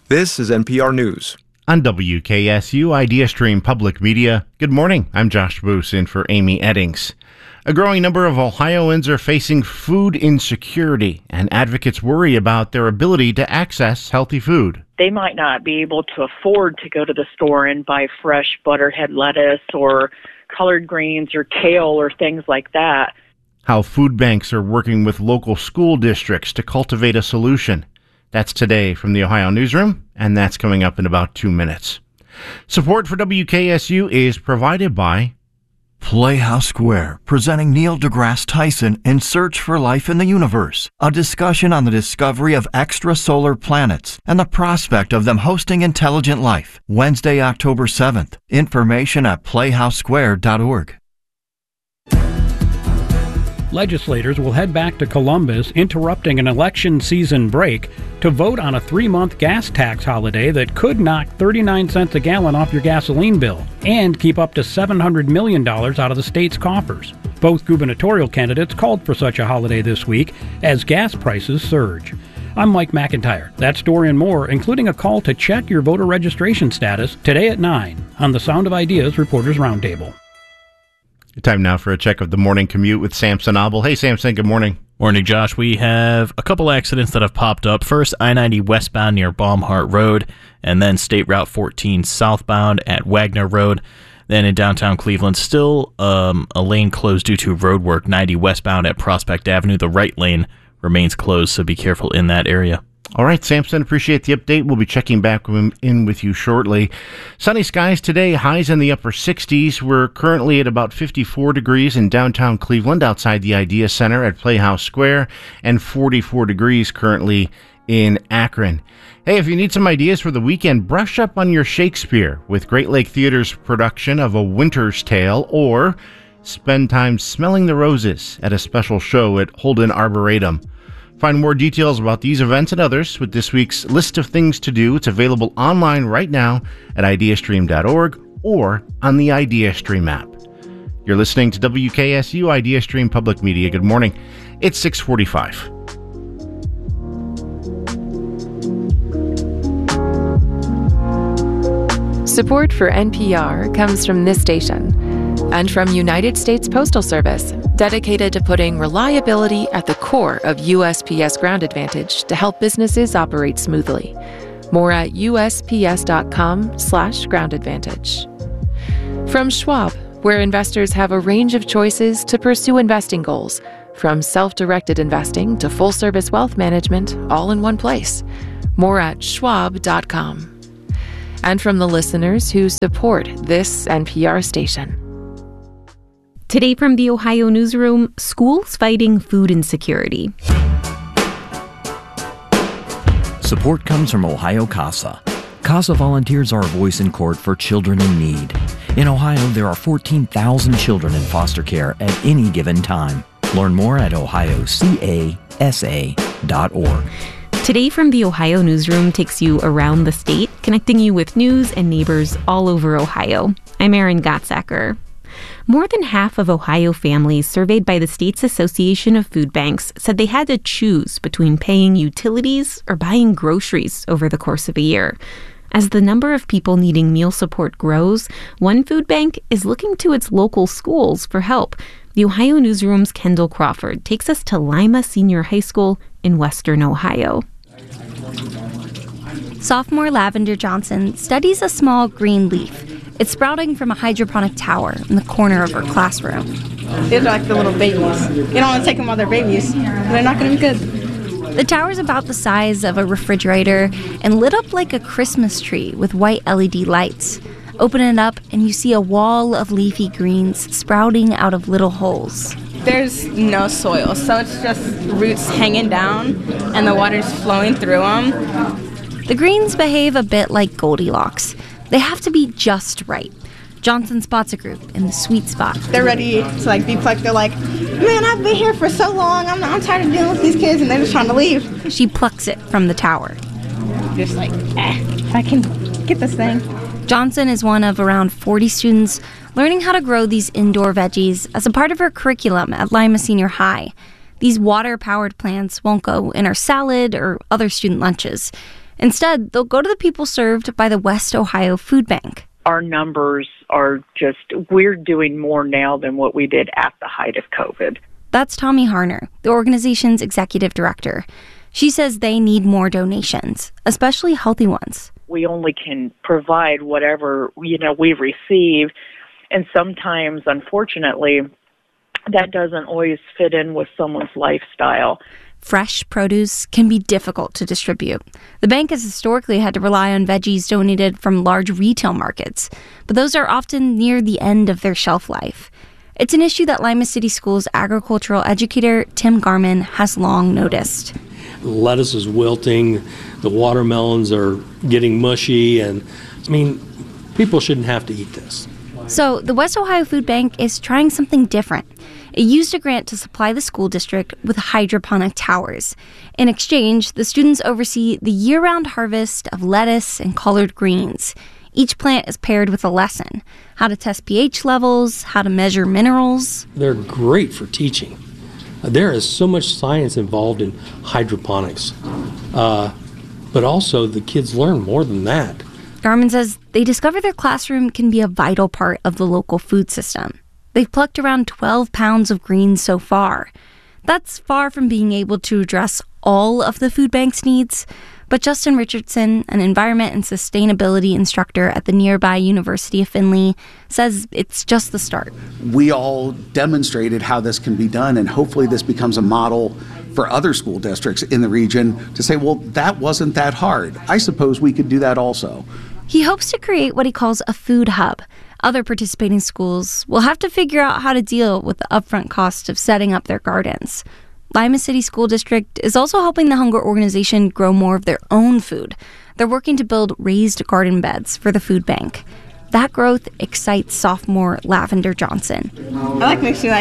This is NPR News. On WKSU IdeaStream Public Media, good morning. I'm Josh Boos in for Amy Eddings. A growing number of Ohioans are facing food insecurity, and advocates worry about their ability to access healthy food. They might not be able to afford to go to the store and buy fresh butterhead lettuce or colored greens or kale or things like that. How food banks are working with local school districts to cultivate a solution. That's today from the Ohio Newsroom, and that's coming up in about 2 minutes. Support for WKSU is provided by Playhouse Square, presenting Neil deGrasse Tyson in Search for Life in the Universe, a discussion on the discovery of extrasolar planets and the prospect of them hosting intelligent life. Wednesday, October 7th. Information at playhousesquare.org. Legislators will head back to Columbus, interrupting an election season break, to vote on a 3-month gas tax holiday that could knock 39 cents a gallon off your gasoline bill and keep up to $700 million out of the state's coffers. Both gubernatorial candidates called for such a holiday this week as gas prices surge. I'm Mike McIntyre. That story and more, including a call to check your voter registration status, today at 9 on the Sound of Ideas Reporters Roundtable. Time now for a check of the morning commute with Samson Abel. Hey, Samson, good morning. Morning, Josh. We have a couple accidents that have popped up. First, I-90 westbound near Baumhart Road, and then State Route 14 southbound at Wagner Road. Then in downtown Cleveland, still a lane closed due to road work, 90 westbound at Prospect Avenue. The right lane remains closed, so be careful in that area. All right, Samson, appreciate the update. We'll be checking back in with you shortly. Sunny skies today, highs in the upper 60s. We're currently at about 54 degrees in downtown Cleveland outside the Idea Center at Playhouse Square, and 44 degrees currently in Akron. Hey, if you need some ideas for the weekend, brush up on your Shakespeare with Great Lake Theater's production of A Winter's Tale, or spend time smelling the roses at a special show at Holden Arboretum. Find more details about these events and others with this week's list of things to do. It's available online right now at ideastream.org or on the IdeaStream app. You're listening to WKSU IdeaStream Public Media. Good morning. It's 6:45. Support for NPR comes from this station and from United States Postal Service, dedicated to putting reliability at the core of USPS Ground Advantage to help businesses operate smoothly. More at usps.com/Ground Advantage. From Schwab, where investors have a range of choices to pursue investing goals, from self-directed investing to full-service wealth management, all in one place. More at schwab.com. And from the listeners who support this NPR station. Today from the Ohio Newsroom, schools fighting food insecurity. Support comes from Ohio CASA. CASA volunteers are a voice in court for children in need. In Ohio, there are 14,000 children in foster care at any given time. Learn more at ohiocasa.org. Today from the Ohio Newsroom takes you around the state, connecting you with news and neighbors all over Ohio. I'm Erin Gottsacker. More than half of Ohio families surveyed by the state's Association of Food Banks said they had to choose between paying utilities or buying groceries over the course of a year. As the number of people needing meal support grows, one food bank is looking to its local schools for help. The Ohio Newsroom's Kendall Crawford takes us to Lima Senior High School in Western Ohio. Sophomore Lavender Johnson studies a small green leaf. It's sprouting from a hydroponic tower in the corner of her classroom. They're like the little babies. You don't want to take them while they're babies. They're not going to be good. The tower's about the size of a refrigerator and lit up like a Christmas tree with white LED lights. Open it up and you see a wall of leafy greens sprouting out of little holes. There's no soil, so it's just roots hanging down and the water's flowing through them. The greens behave a bit like Goldilocks. They have to be just right. Johnson spots a group in the sweet spot. They're ready to be plucked. They're like, man, I've been here for so long. I'm tired of dealing with these kids, and they're just trying to leave. She plucks it from the tower. Just if I can get this thing. Johnson is one of around 40 students learning how to grow these indoor veggies as a part of her curriculum at Lima Senior High. These water-powered plants won't go in her salad or other student lunches. Instead, they'll go to the people served by the West Ohio Food Bank. Our numbers are just, we're doing more now than what we did at the height of COVID. That's Tommy Harner, the organization's executive director. She says they need more donations, especially healthy ones. We only can provide whatever, we've received. And sometimes, unfortunately, that doesn't always fit in with someone's lifestyle. Fresh produce can be difficult to distribute. The bank has historically had to rely on veggies donated from large retail markets, but those are often near the end of their shelf life. It's an issue that Lima City Schools agricultural educator Tim Garman has long noticed. The lettuce is wilting, the watermelons are getting mushy, and people shouldn't have to eat this. So the West Ohio Food Bank is trying something different. It used a grant to supply the school district with hydroponic towers. In exchange, the students oversee the year-round harvest of lettuce and collard greens. Each plant is paired with a lesson: how to test pH levels, how to measure minerals. They're great for teaching. There is so much science involved in hydroponics. But also, the kids learn more than that. Garman says they discover their classroom can be a vital part of the local food system. They've plucked around 12 pounds of greens so far. That's far from being able to address all of the food bank's needs, but Justin Richardson, an environment and sustainability instructor at the nearby University of Findlay, says it's just the start. We all demonstrated how this can be done, and hopefully this becomes a model for other school districts in the region to say, well, that wasn't that hard. I suppose we could do that also. He hopes to create what he calls a food hub. Other participating schools will have to figure out how to deal with the upfront cost of setting up their gardens. Lima City School District is also helping the Hunger Organization grow more of their own food. They're working to build raised garden beds for the food bank. That growth excites sophomore Lavender Johnson. It makes me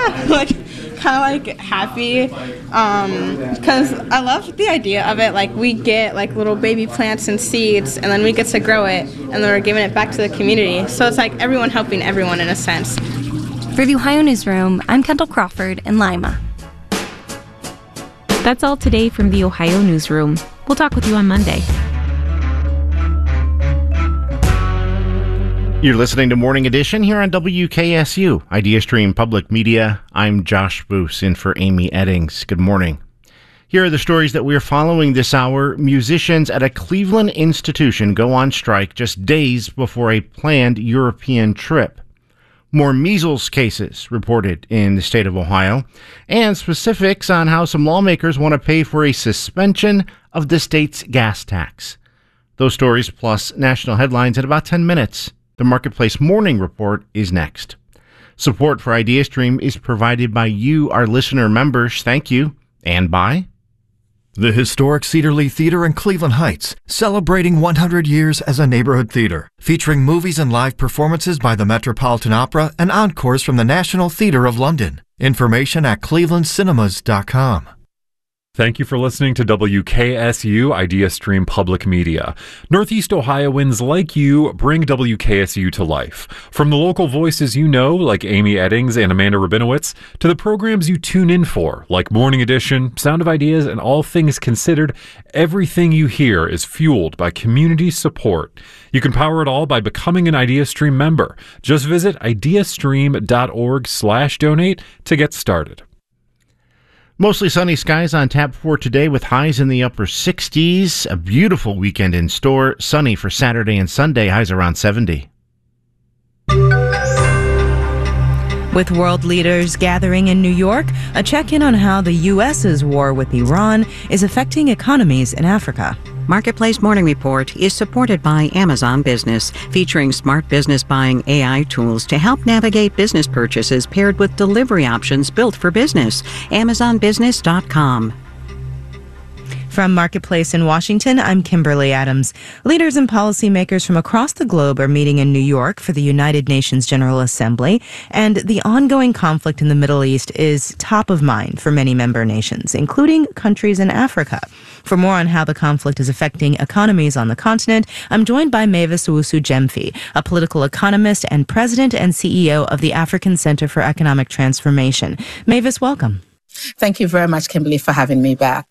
kind of happy because I love the idea of it. We get little baby plants and seeds, and then we get to grow it, and then we're giving it back to the community. So it's everyone helping everyone in a sense. For the Ohio Newsroom, I'm Kendall Crawford in Lima. That's all today from the Ohio Newsroom. We'll talk with you on Monday. You're listening to Morning Edition here on WKSU, IdeaStream Public Media. I'm Josh Boos, in for Amy Eddings. Good morning. Here are the stories that we're following this hour. Musicians at a Cleveland institution go on strike just days before a planned European trip. More measles cases reported in the state of Ohio, and specifics on how some lawmakers want to pay for a suspension of the state's gas tax. Those stories plus national headlines in about 10 minutes. The Marketplace Morning Report is next. Support for IdeaStream is provided by you, our listener members. Thank you. And by the historic Cedar Lee Theater in Cleveland Heights, celebrating 100 years as a neighborhood theater, featuring movies and live performances by the Metropolitan Opera and encores from the National Theatre of London. Information at clevelandcinemas.com. Thank you for listening to WKSU IdeaStream Public Media. Northeast Ohioans like you bring WKSU to life. From the local voices you know, like Amy Eddings and Amanda Rabinowitz, to the programs you tune in for, like Morning Edition, Sound of Ideas, and All Things Considered, everything you hear is fueled by community support. You can power it all by becoming an IdeaStream member. Just visit ideastream.org/donate to get started. Mostly sunny skies on tap for today with highs in the upper 60s. A beautiful weekend in store. Sunny for Saturday and Sunday, highs around 70. With world leaders gathering in New York, a check-in on how the U.S.'s war with Iran is affecting economies in Africa. Marketplace Morning Report is supported by Amazon Business, featuring smart business buying AI tools to help navigate business purchases paired with delivery options built for business. AmazonBusiness.com. From Marketplace in Washington, I'm Kimberly Adams. Leaders and policymakers from across the globe are meeting in New York for the United Nations General Assembly, and the ongoing conflict in the Middle East is top of mind for many member nations, including countries in Africa. For more on how the conflict is affecting economies on the continent, I'm joined by Mavis Owusu-Gyamfi, a political economist and president and CEO of the African Center for Economic Transformation. Mavis, welcome. Thank you very much, Kimberly, for having me back.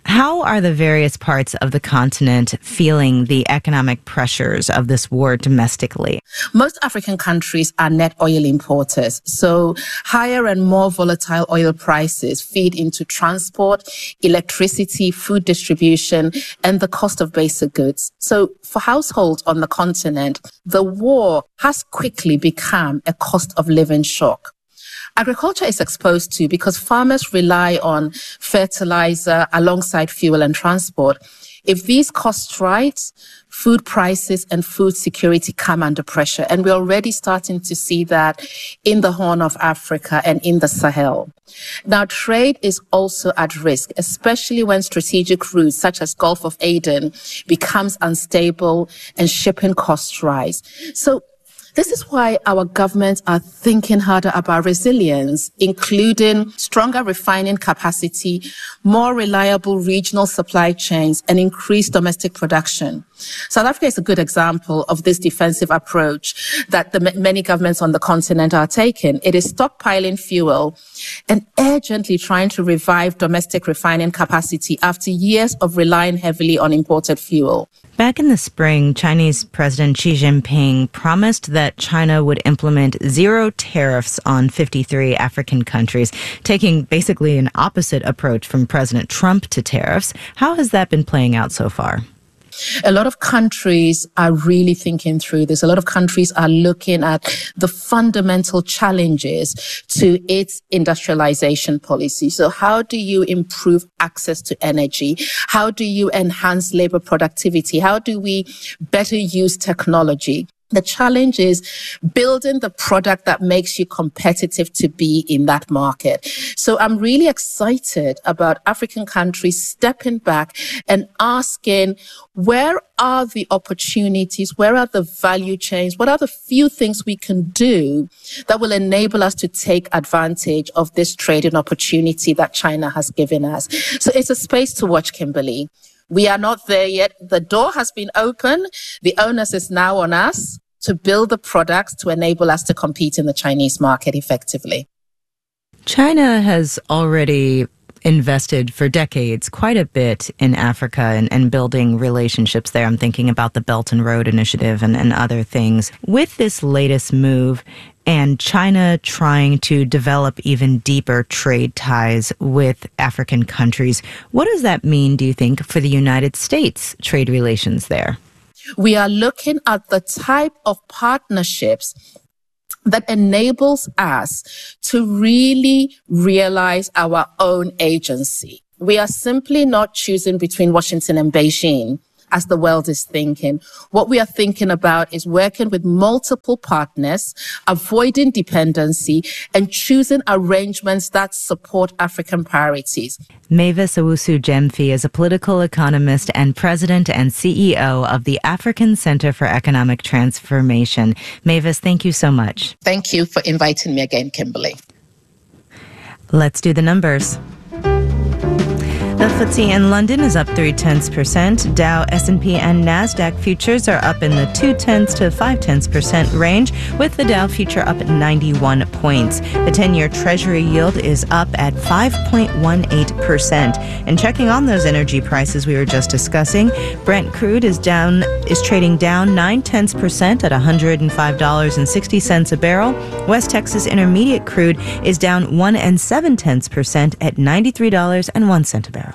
How are the various parts of the continent feeling the economic pressures of this war domestically? Most African countries are net oil importers, so higher and more volatile oil prices feed into transport, electricity, food distribution, and the cost of basic goods. So for households on the continent, the war has quickly become a cost of living shock. Agriculture is exposed to because farmers rely on fertilizer alongside fuel and transport. If these costs rise, food prices and food security come under pressure. And we're already starting to see that in the Horn of Africa and in the Sahel. Now, trade is also at risk, especially when strategic routes such as Gulf of Aden becomes unstable and shipping costs rise. So this is why our governments are thinking harder about resilience, including stronger refining capacity, more reliable regional supply chains, and increased domestic production. South Africa is a good example of this defensive approach that many governments on the continent are taking. It is stockpiling fuel and urgently trying to revive domestic refining capacity after years of relying heavily on imported fuel. Back in the spring, Chinese President Xi Jinping promised that China would implement zero tariffs on 53 African countries, taking basically an opposite approach from President Trump to tariffs. How has that been playing out so far? A lot of countries are really thinking through this. A lot of countries are looking at the fundamental challenges to its industrialization policy. So how do you improve access to energy? How do you enhance labor productivity? How do we better use technology? The challenge is building the product that makes you competitive to be in that market. So I'm really excited about African countries stepping back and asking, where are the opportunities? Where are the value chains? What are the few things we can do that will enable us to take advantage of this trading opportunity that China has given us? So it's a space to watch, Kimberly. We are not there yet. The door has been opened. The onus is now on us to build the products to enable us to compete in the Chinese market effectively. China has already invested for decades quite a bit in Africa and building relationships there. I'm thinking about the Belt and Road Initiative and other things. With this latest move, and China trying to develop even deeper trade ties with African countries, what does that mean, do you think, for the United States trade relations there? We are looking at the type of partnerships that enables us to really realize our own agency. We are simply not choosing between Washington and Beijing as the world is thinking. What we are thinking about is working with multiple partners, avoiding dependency, and choosing arrangements that support African priorities. Mavis Owusu-Gyamfi is a political economist and president and CEO of the African Center for Economic Transformation. Mavis, thank you so much. Thank you for inviting me again, Kimberly. Let's do the numbers. The FTSE in London is up 0.3%. Dow, S&P, and NASDAQ futures are up in the 0.2 to 0.5% range, with the Dow future up 91 points. The 10-year Treasury yield is up at 5.18%. And checking on those energy prices we were just discussing, Brent crude is trading down 0.9% at $105.60 a barrel. West Texas Intermediate crude is down 1.7% at $93.01 a barrel.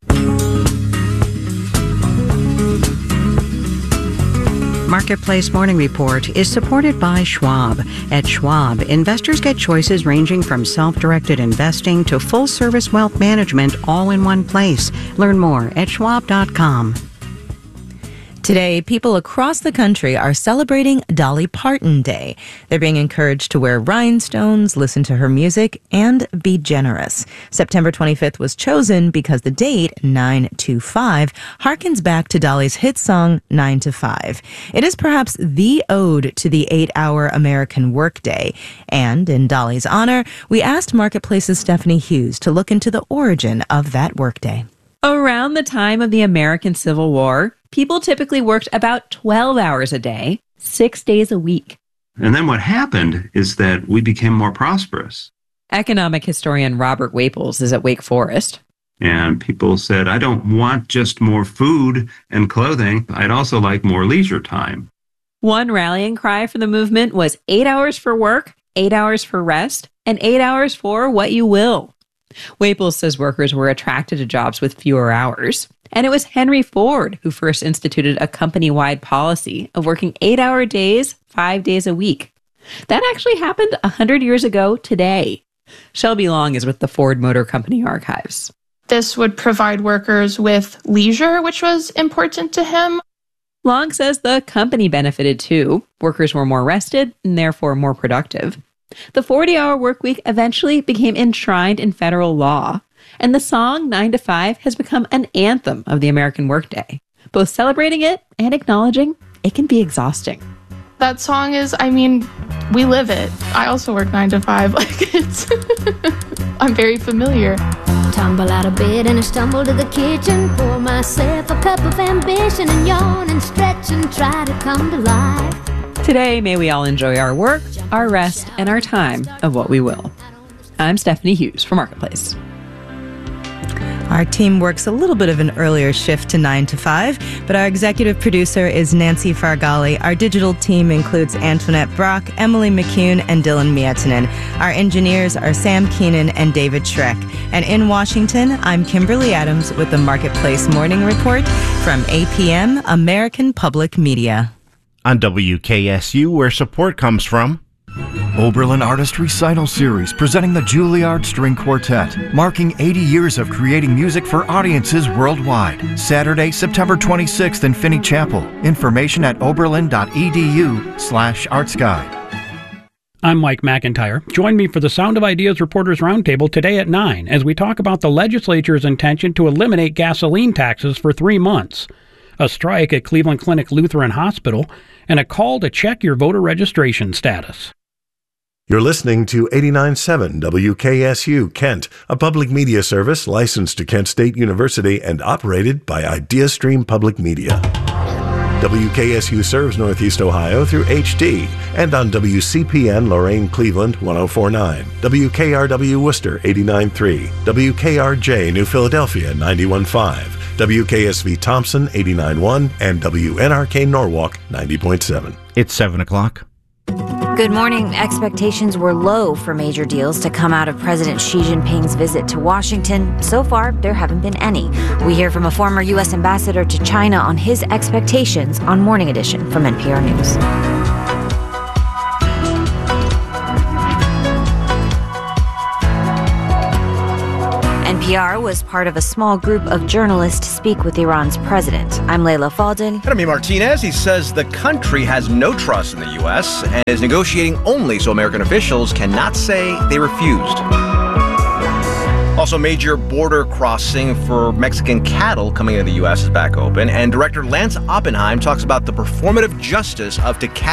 Marketplace Morning Report is supported by Schwab. At Schwab, investors get choices ranging from self-directed investing to full-service wealth management all in one place. Learn more at schwab.com. Today, people across the country are celebrating Dolly Parton Day. They're being encouraged to wear rhinestones, listen to her music, and be generous. September 25th was chosen because the date, 9/25, harkens back to Dolly's hit song, 9 to 5. It is perhaps the ode to the 8-hour American workday. And in Dolly's honor, we asked Marketplace's Stephanie Hughes to look into the origin of that workday. Around the time of the American Civil War, people typically worked about 12 hours a day, 6 days a week. And then what happened is that we became more prosperous. Economic historian Robert Waples is at Wake Forest. And people said, I don't want just more food and clothing. I'd also like more leisure time. One rallying cry for the movement was 8 hours for work, 8 hours for rest, and 8 hours for what you will. Waples says workers were attracted to jobs with fewer hours. And it was Henry Ford who first instituted a company-wide policy of working 8-hour days, 5 days a week. That actually happened 100 years ago today. Shelby Long is with the Ford Motor Company archives. This would provide workers with leisure, which was important to him. Long says the company benefited too. Workers were more rested and therefore more productive. The 40-hour work week eventually became enshrined in federal law, and the song 9 to 5 has become an anthem of the American workday, both celebrating it and acknowledging it can be exhausting. That song is, we live it. I also work 9 to 5. I'm very familiar. Tumble out of bed and I stumble to the kitchen, pour myself a cup of ambition and yawn and stretch and try to come to life. Today, may we all enjoy our work, our rest, and our time of what we will. I'm Stephanie Hughes for Marketplace. Our team works a little bit of an earlier shift to 9 to 5, but our executive producer is Nancy Fargali. Our digital team includes Antoinette Brock, Emily McCune, and Dylan Mietinen. Our engineers are Sam Keenan and David Schreck. And in Washington, I'm Kimberly Adams with the Marketplace Morning Report from APM, American Public Media. On WKSU, where support comes from. Oberlin Artist Recital Series presenting the Juilliard String Quartet, marking 80 years of creating music for audiences worldwide. Saturday, September 26th in Finney Chapel. Information at oberlin.edu/artsguide. I'm Mike McIntyre. Join me for the Sound of Ideas Reporters Roundtable today at 9 as we talk about the legislature's intention to eliminate gasoline taxes for 3 months, a strike at Cleveland Clinic Lutheran Hospital, and a call to check your voter registration status. You're listening to 89.7 WKSU Kent, a public media service licensed to Kent State University and operated by IdeaStream Public Media. WKSU serves Northeast Ohio through HD and on WCPN Lorain Cleveland 104.9, WKRW Worcester 89.3, WKRJ New Philadelphia 91.5, WKSV Thompson 89.1, and WNRK Norwalk 90.7. It's 7 o'clock. Good morning. Expectations were low for major deals to come out of President Xi Jinping's visit to Washington. So far, there haven't been any. We hear from a former U.S. ambassador to China on his expectations on Morning Edition from NPR News. NPR was part of a small group of journalists to speak with Iran's president. I'm Layla Faldin. Jeremy Martinez, he says the country has no trust in the U.S. and is negotiating only so American officials cannot say they refused. Also, major border crossing for Mexican cattle coming into the U.S. is back open, and director Lance Oppenheim talks about the performative justice of